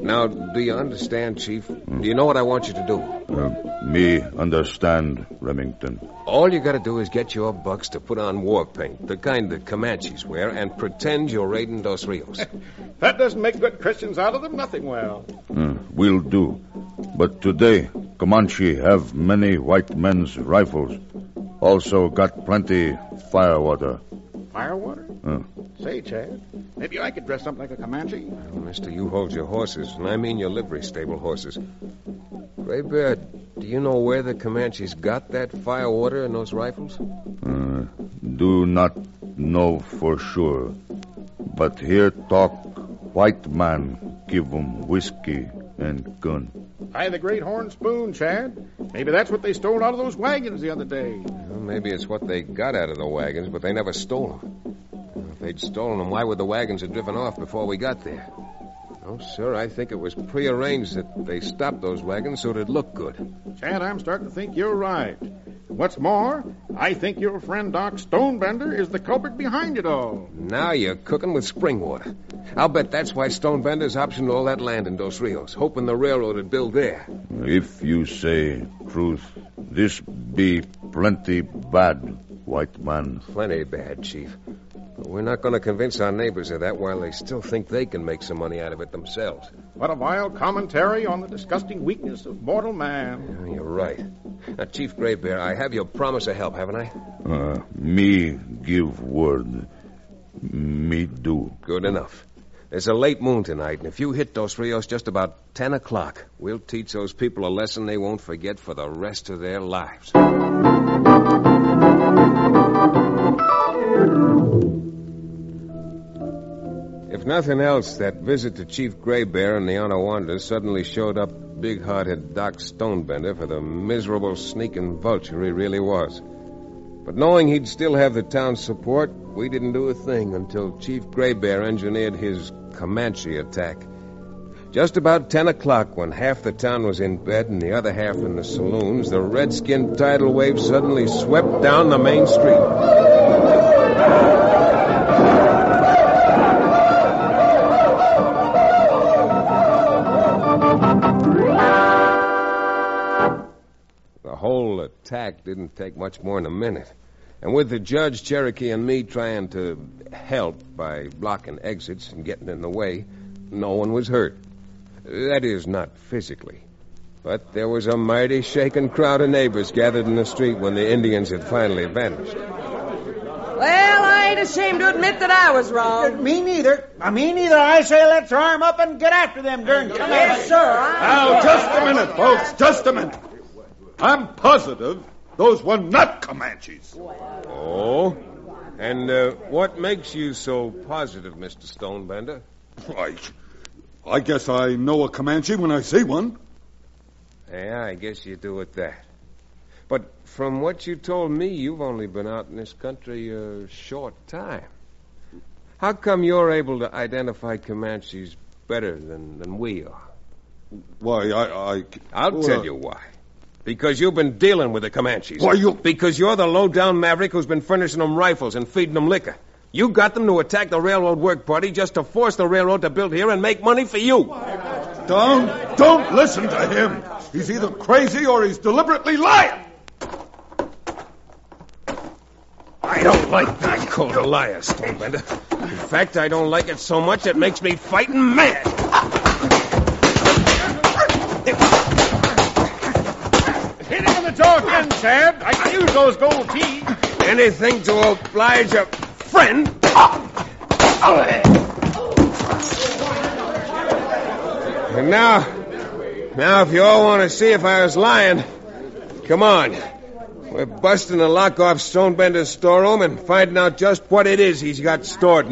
Now, do you understand, Chief? Do you know what I want you to do? Me understand, Remington. All you gotta do is get your bucks to put on war paint, the kind the Comanches wear, and pretend you're raiding Dos Rios. That doesn't make good Christians out of them, nothing will. Will do. But today, Comanche have many white men's rifles. Also got plenty firewater. Firewater? Say, Chad, maybe I could dress up like a Comanche. Well, mister, you hold your horses, and I mean your livery stable horses. Gray Bear, do you know where the Comanches got that firewater and those rifles? Do not know for sure. But here talk white man give 'em whiskey and gun. By the great horn spoon, Chad. Maybe that's what they stole out of those wagons the other day. Well, maybe it's what they got out of the wagons, but they never stole them. If they'd stolen them, why would the wagons have driven off before we got there? No, sir, I think it was prearranged that they stopped those wagons so it'd look good. Chad, I'm starting to think you're right. What's more, I think your friend Doc Stonebender is the culprit behind it all. Now you're cooking with spring water. I'll bet that's why Stonebender's optioned all that land in Dos Rios, hoping the railroad would build there. If you say truth, this be plenty bad, white man. Plenty bad, Chief. But we're not going to convince our neighbors of that while they still think they can make some money out of it themselves. What a vile commentary on the disgusting weakness of mortal man. Yeah, you're right. Now, Chief Gray Bear, I have your promise of help, haven't I? Me give word. Me do. Good enough. There's a late moon tonight, and if you hit Dos Rios just about 10 o'clock, we'll teach those people a lesson they won't forget for the rest of their lives. If nothing else, that visit to Chief Gray Bear and the Onawanda suddenly showed up big-hearted Doc Stonebender for the miserable sneaking vulture he really was. But knowing he'd still have the town's support, we didn't do a thing until Chief Gray Bear engineered his Comanche attack. Just about 10 o'clock, when half the town was in bed and the other half in the saloons, the redskin tidal wave suddenly swept down the main street. The whole attack didn't take much more than a minute. And with the judge, Cherokee, and me trying to help by blocking exits and getting in the way, no one was hurt. That is, not physically. But there was a mighty shaken crowd of neighbors gathered in the street when the Indians had finally vanished. Well, I ain't ashamed to admit that I was wrong. Me neither. I say let's arm up and get after them darn Comanches. Yes, sir. Now, just a minute, folks. Just a minute. I'm positive those were not Comanches. Oh? And what makes you so positive, Mr. Stonebender? I guess I know a Comanche when I see one. Yeah, I guess you do at that. But from what you told me, you've only been out in this country a short time. How come you're able to identify Comanches better than we are? Why, I'll tell you why. Because you've been dealing with the Comanches. Why, you... Because you're the low-down maverick who's been furnishing them rifles and feeding them liquor. You got them to attack the railroad work party just to force the railroad to build here and make money for you. Don't listen to him. He's either crazy or he's deliberately lying. I don't like being called a liar, Stonebender. In fact, I don't like it so much it makes me fighting mad. Hit him in the jaw again, Chad. I can use those gold teeth. Anything to oblige a friend. And now, if you all want to see if I was lying, come on. We're busting the lock off Stonebender's storeroom and finding out just what it is he's got stored